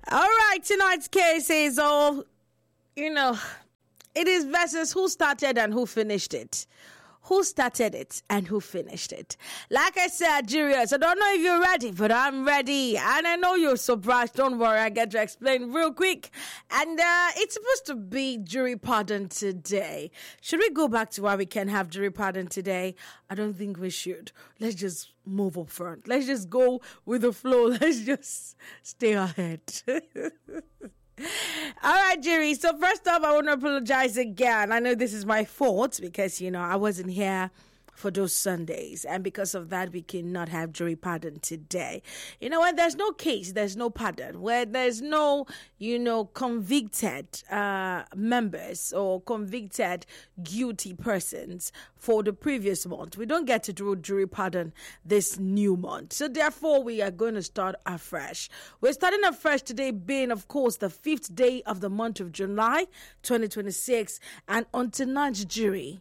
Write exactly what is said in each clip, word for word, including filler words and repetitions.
All right, tonight's case is all, you know, it is versus who started and who finished it. Who started it and who finished it? Like I said, Juriors, I don't know if you're ready, but I'm ready. And I know you're surprised. Don't worry, I get to explain real quick. And uh, it's supposed to be jury pardon today. Should we go back to why we can have jury pardon today? I don't think we should. Let's just move up front. Let's just go with the flow. Let's just stay ahead. All right, jury. So first off, I want to apologize again. I know this is my fault because, you know, I wasn't here for those Sundays. And because of that, we cannot have jury pardon today. You know, when there's no case, there's no pardon. Where there's no, you know, convicted uh, members or convicted guilty persons for the previous month, we don't get to do jury pardon this new month. So therefore, we are going to start afresh. We're starting afresh today being, of course, the fifth day of the month of July, twenty twenty-six. And on tonight's jury,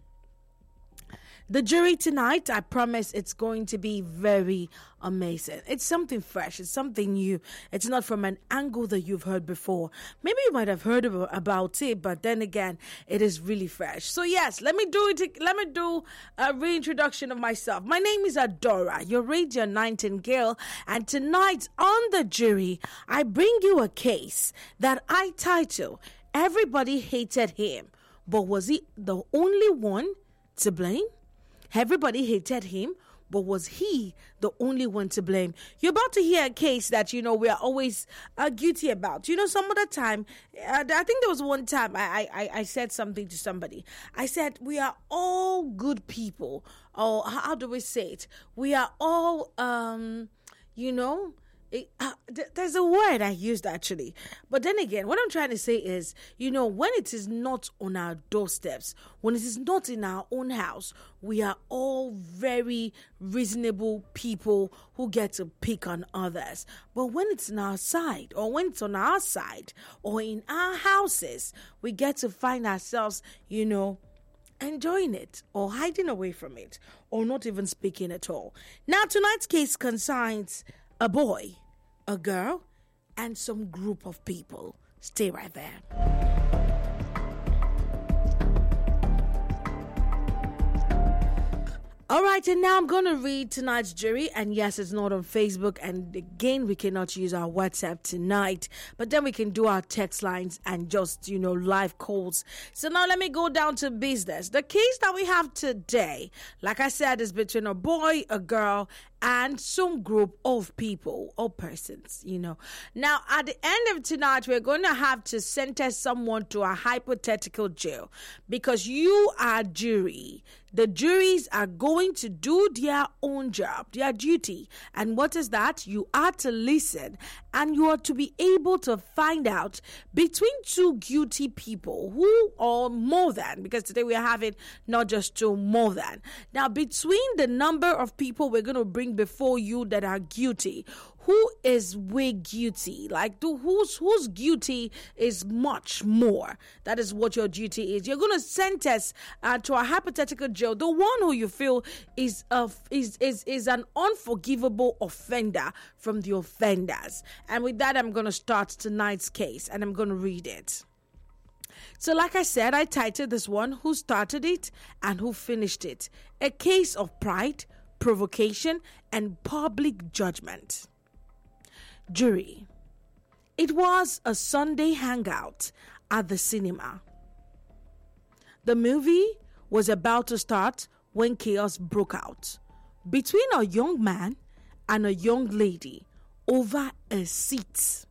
the jury tonight, I promise it's going to be very amazing. It's something fresh. It's something new. It's not from an angle that you've heard before. Maybe you might have heard about it, but then again, it is really fresh. So yes, let me do it. Let me do a reintroduction of myself. My name is Adora, your Radio Nightingale, and tonight on the jury, I bring you a case that I title, Everybody Hated Him, but was he the only one to blame? Everybody hated him, but was he the only one to blame? You're about to hear a case that, you know, we are always uh, guilty about. You know, some other time, uh, I think there was one time I, I, I said something to somebody. I said, we are all good people. Or how do we say it? We are all, um, you know... It, uh, th- there's a word I used actually, but then again, what I'm trying to say is, you know, when it is not on our doorsteps, when it is not in our own house, we are all very reasonable people who get to pick on others. But when it's on our side, or when it's on our side, or in our houses, we get to find ourselves, you know, enjoying it or hiding away from it or not even speaking at all. Now, tonight's case concerns a boy, a girl, and some group of people. Stay right there. All right, and now I'm going to read tonight's jury. And yes, it's not on Facebook. And again, we cannot use our WhatsApp tonight. But then we can do our text lines and just, you know, live calls. So now let me go down to business. The case that we have today, like I said, is between a boy, a girl, and some group of people or persons, you know. Now, at the end of tonight, we're going to have to sentence someone to a hypothetical jail because you are jury. The juries are going to do their own job, their duty. And what is that? You are to listen and you are to be able to find out between two guilty people who are more than, because today we are having not just two, more than. Now, between the number of people we're going to bring before you that are guilty, who is way guilty? Like, the, who's who's guilty is much more. That is what your duty is. You're going to sentence uh, to a hypothetical jail the one who you feel is a, is is is an unforgivable offender from the offenders. And with that, I'm going to start tonight's case, and I'm going to read it. So, like I said, I titled this one, Who Started It and Who Finished It? A Case of Pride, Provocation, and Public Judgment. Jury. It was a Sunday hangout at the cinema. The movie was about to start when chaos broke out between a young man and a young lady over a seat.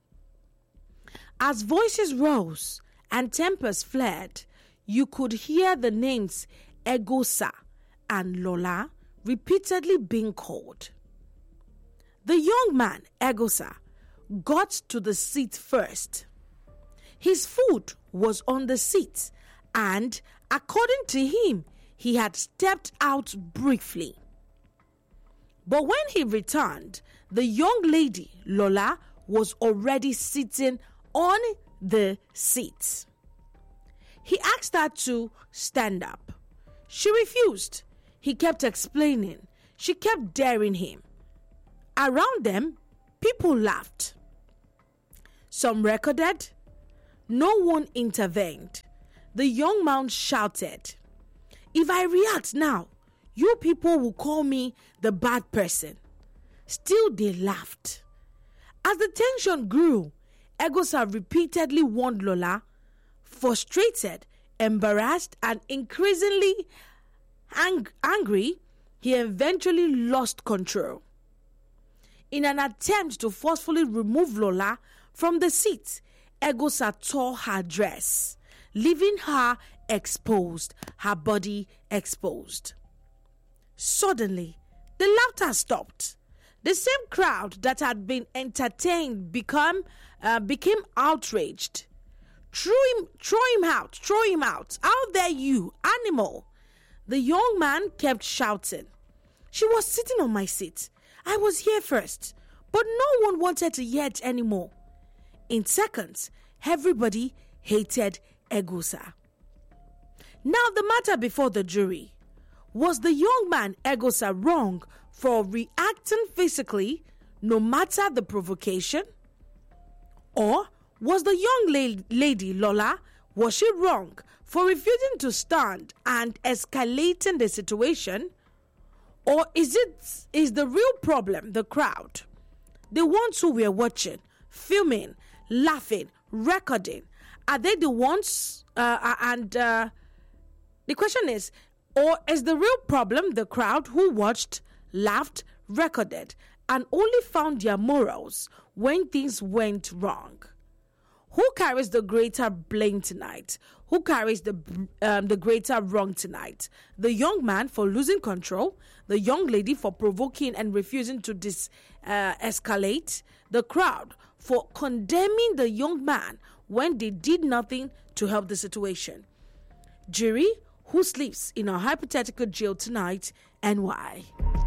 As voices rose and tempers flared, you could hear the names Egosa and Lola repeatedly being called. The young man, Egosa, got to the seat first. His food was on the seat, and according to him, he had stepped out briefly. But when he returned, the young lady, Lola, was already sitting on the seat. He asked her to stand up. She refused. He kept explaining. She kept daring him. Around them, people laughed. Some recorded. No one intervened. The young man shouted, "If I react now, you people will call me the bad person." Still, they laughed. As the tension grew, Egosa repeatedly warned Lola. Frustrated, embarrassed, and increasingly ang- angry, he eventually lost control. In an attempt to forcefully remove Lola from the seat, Egosa tore her dress, leaving her exposed, her body exposed. Suddenly, the laughter stopped. The same crowd that had been entertained become, uh, became outraged. Throw him, throw him out, throw him out. Out there, you animal. The young man kept shouting. She was sitting on my seat. I was here first, but no one wanted to hear it anymore. In seconds, everybody hated Egosa. Now the matter before the jury. Was the young man Egosa wrong for reacting physically no matter the provocation? Or was the young la- lady Lola, was she wrong for refusing to stand and escalating the situation? Or is it is the real problem the crowd? The ones who were watching, filming, laughing, recording, are they the ones? Uh, and uh, the question is, or is the real problem the crowd who watched, laughed, recorded, and only found their morals when things went wrong? Who carries the greater blame tonight? Who carries the um, the greater wrong tonight? The young man for losing control, the young lady for provoking and refusing to dis, uh, escalate, the crowd for condemning the young man when they did nothing to help the situation. Jury, who sleeps in a hypothetical jail tonight and why?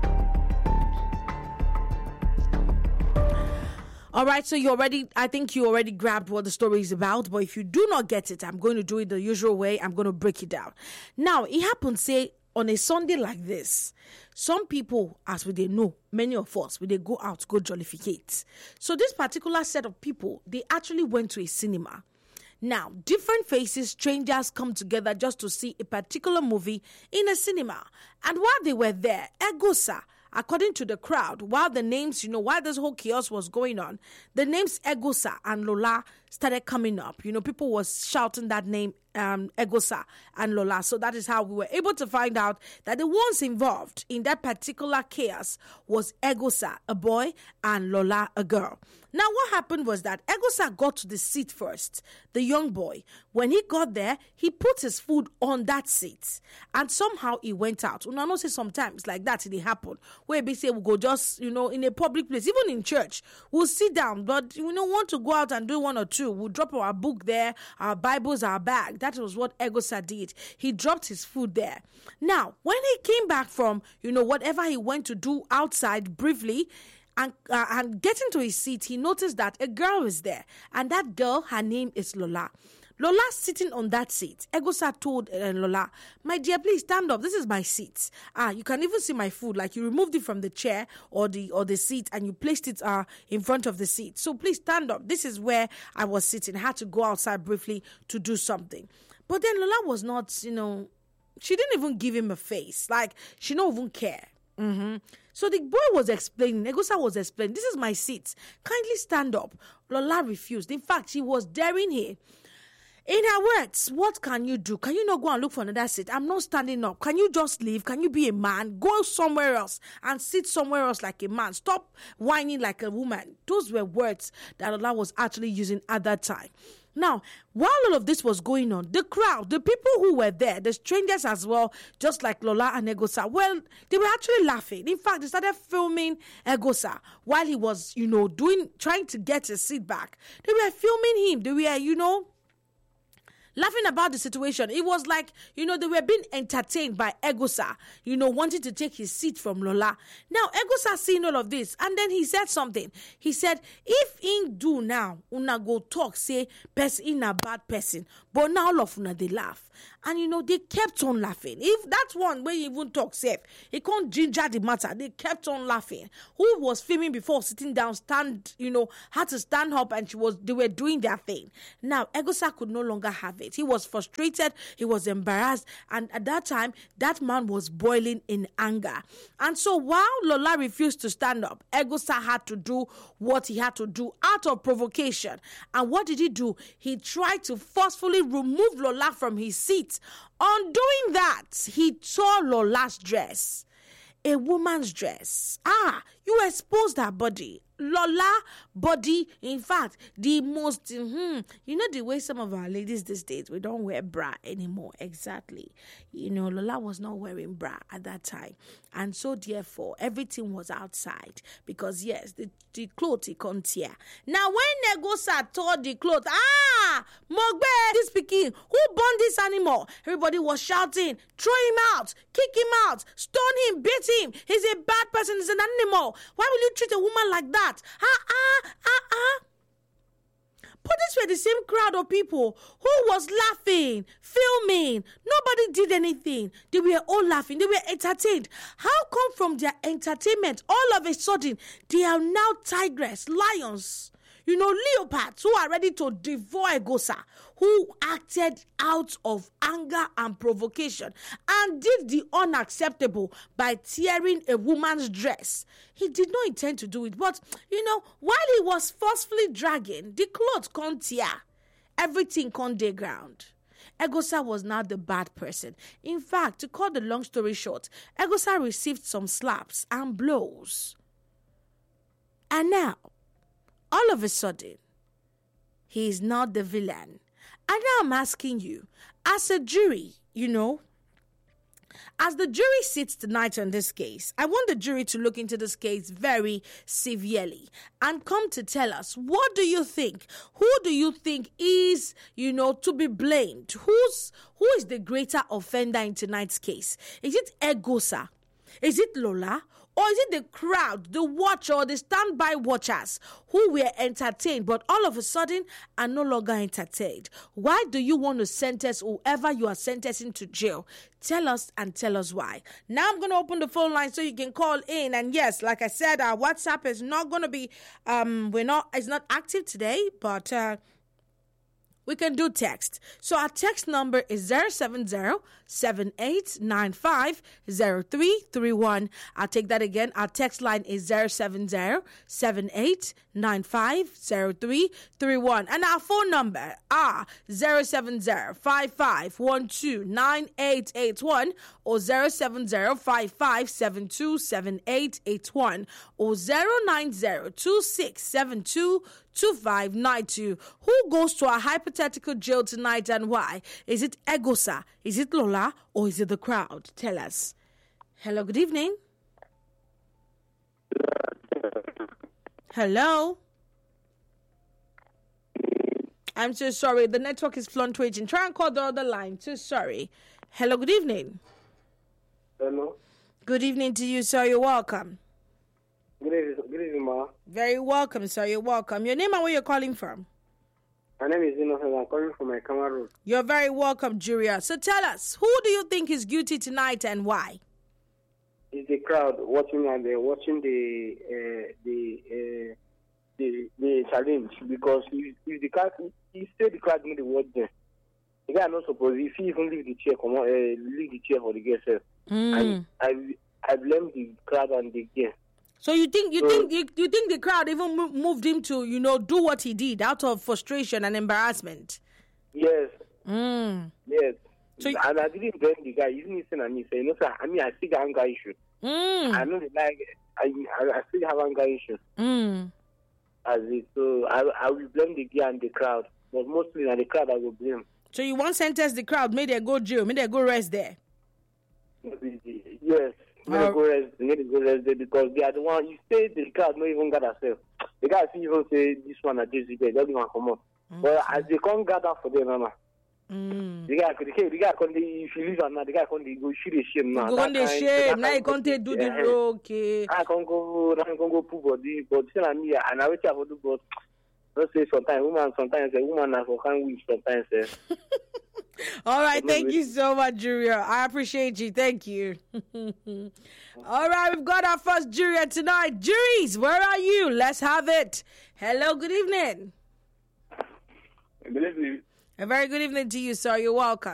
All right, so you already, I think you already grabbed what the story is about, but if you do not get it, I'm going to do it the usual way. I'm going to break it down. Now, it happened, say, on a Sunday like this, some people, as we they know, many of us, we they go out, go jollificate. So this particular set of people, they actually went to a cinema. Now, different faces, strangers come together just to see a particular movie in a cinema. And while they were there, Egosa, according to the crowd, while the names, you know, while this whole chaos was going on, the names Egosa and Lola started coming up. You know, people were shouting that name, um, Egosa and Lola. So that is how we were able to find out that the ones involved in that particular chaos was Egosa, a boy, and Lola, a girl. Now, what happened was that Egosa got to the seat first, the young boy. When he got there, he put his food on that seat. And somehow he went out. You know, I know say sometimes like that, it happened. Where we say we go just, you know, in a public place, even in church, we'll sit down. But we don't want to go out and do one or two. We'll drop our book there, our Bibles, our bag. That was what Egosa did. He dropped his food there. Now, when he came back from, you know, whatever he went to do outside briefly, And, uh, and getting to his seat, he noticed that a girl is there. And that girl, her name is Lola. Lola sitting on that seat. Egosa told uh, Lola, "My dear, please stand up. This is my seat. Ah, you can even see my food. Like you removed it from the chair or the or the seat and you placed it uh, in front of the seat. So please stand up. This is where I was sitting. I had to go outside briefly to do something." But then Lola was not, you know, she didn't even give him a face. Like she don't even care. Mm-hmm. So the boy was explaining, Egosa was explaining, "This is my seat. Kindly stand up." Lola refused. In fact, she was daring him. In her words, "What can you do? Can you not go and look for another seat? I'm not standing up. Can you just leave? Can you be a man? Go somewhere else and sit somewhere else like a man. Stop whining like a woman." Those were words that Lola was actually using at that time. Now, while all of this was going on, the crowd, the people who were there, the strangers as well, just like Lola and Egosa, well, they were actually laughing. In fact, they started filming Egosa while he was, you know, doing, trying to get his seat back. They were filming him. They were, you know, laughing about the situation. It was like, you know, they were being entertained by Egusa, you know, wanting to take his seat from Lola. Now, Egusa seen all of this, and then he said something. He said, if in do now, una go talk, say, person in a bad person, but now all of una, they laugh. And, you know, they kept on laughing. If that one where he even talk safe, he can't ginger the matter. They kept on laughing. Who was filming before sitting down, stand, you know, had to stand up, and she was, they were doing their thing. Now, Egusa could no longer have it. He was frustrated. He was embarrassed. And at that time, that man was boiling in anger. And so while Lola refused to stand up, Egusa had to do what he had to do out of provocation. And what did he do? He tried to forcefully remove Lola from his seat. On doing that, he tore Lola's dress. A woman's dress. Ah, you exposed her body. Lola body, in fact, the most, hmm, you know the way some of our ladies these days, we don't wear bra anymore. Exactly. You know, Lola was not wearing bra at that time. And so, therefore, everything was outside. Because, yes, the, the clothes he can't tear. Now, when Egusa tore the clothes, ah, Mogbe, this pikin, who born this animal? Everybody was shouting, throw him out, kick him out, stone him, beat him. He's a bad person, he's an animal. Why will you treat a woman like that? Ah, ah, ah, ah. But these were the same crowd of people who was laughing, filming. Nobody did anything. They were all laughing. They were entertained. How come from their entertainment, all of a sudden, they are now tigers, lions, you know, leopards who are ready to devour Egusa, who acted out of anger and provocation and did the unacceptable by tearing a woman's dress. He did not intend to do it, but, you know, while he was forcefully dragging, the clothes can't tear. Everything can't dey ground. Egusa was now the bad person. In fact, to cut the long story short, Egusa received some slaps and blows. And now, all of a sudden, he is now the villain. And now I'm asking you, as a jury, you know, as the jury sits tonight on this case, I want the jury to look into this case very severely and come to tell us, what do you think? Who do you think is, you know, to be blamed? Who's, who is the greater offender in tonight's case? Is it Egusa? Is it Lola? Or is it the crowd, the watcher, or the standby watchers who were entertained but all of a sudden are no longer entertained? Why do you want to sentence whoever you are sentencing to jail? Tell us and tell us why. Now I'm going to open the phone line so you can call in. And yes, like I said, our WhatsApp is not going to be, um, we're not, it's not active today, but uh, we can do text. So our text number is zero seven zero, seven eight nine five, zero three three one. I'll take that again. Our text line is zero seven zero, seven eight nine five, zero three three one. And our phone number are zero seven zero, five five one two, nine eight eight one or zero seven zero, five five seven two, seven eight eight one or zero nine zero, two six seven two, two five nine two. Who goes to a hypothetical jail tonight and why? Is it Egusa? Is it Lola? Or is it the crowd? Tell us. Hello, good evening. Hello. I'm so sorry. The network is fluctuating. Try and call the other line. So sorry. Hello, good evening. Hello. Good evening to you, sir. You're welcome. Good evening, good evening, ma. Very welcome, sir. You're welcome. Your name and where you're calling from? My name is Innocent. I'm calling from my camera room. You're very welcome, Juria. So tell us, who do you think is guilty tonight and why? It's the crowd watching and they're watching the uh, the uh, the the challenge because if, if the crowd, if say the crowd need to watch them, the guy not supposed. If he even leave the chair, come on, uh, leave the chair for the guest. Mm. I I blame the crowd and the guest. So you think you so, think you, you think the crowd even moved him to, you know, do what he did out of frustration and embarrassment? Yes. Mm. Yes. So you, and I didn't blame the guy. He didn't listen and he said, "No, sir. I mean, I still got anger issue. Mm. I know the like. I, I I still have anger issue. Mm. As it, so I I will blame the guy and the crowd, but mostly the crowd I will blame. So you want sentence the crowd? May they go jail? May they go rest there? Yes. May they Uh, go rest. May they go rest there because they are the one. You say the crowd not even gather themselves. The guy see even say this one at this day. They don't even come up. Mm. But as they can't gather for them, mama. Mm. The guy, the guy, the guy, can if you leave now, the guy can go shoot the shame now. Go on the shame. Now you can't do the okay. I can go, I can go put body, but still me, and I wish I would do, but let's say sometimes woman, sometimes a woman has for can win sometimes. All right, thank you so much, Juria. I appreciate you. Thank you. All right, we've got our first Juria tonight. Juries, where are you? Let's have it. Hello, good evening. Good evening. A very good evening to you, sir. You're welcome.